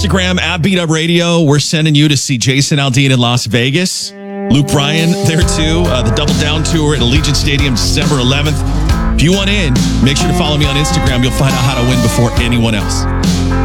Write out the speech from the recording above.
Instagram at Beat Up Radio. We're sending you to see Jason Aldean in Las Vegas. Luke Bryan there too. The Double Down Tour at Allegiant Stadium, December 11th. If you want in, make sure to follow me on Instagram. You'll find out how to win before anyone else.